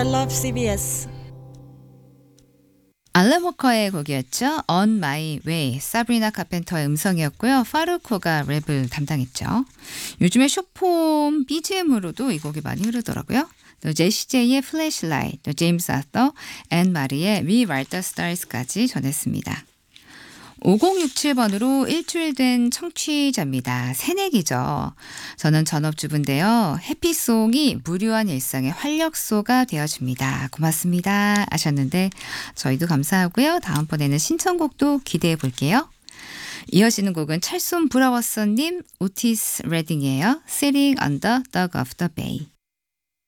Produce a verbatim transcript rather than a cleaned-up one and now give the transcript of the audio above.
I love 씨비에스. 알렌 워커의 곡이었죠. On My Way. 사브리나 카펜터의 음성이었고요. 파르코가 랩을 담당했죠. 요즘에 쇼폼 비지엠으로도 이 곡이 많이 흐르더라고요. 또 제시제이의 Flashlight, 또 제임스 아서, 앤 마리의 We Write the Stars까지 전했습니다. 오공육칠 번으로 일주일 된 청취자입니다. 새내기죠. 저는 전업주부인데요. 해피송이 무료한 일상의 활력소가 되어줍니다. 고맙습니다 하셨는데 저희도 감사하고요. 다음번에는 신청곡도 기대해 볼게요. 이어지는 곡은 찰쏨 브라워서님, 오티스 레딩이에요. Sitting on the Dock of the Bay.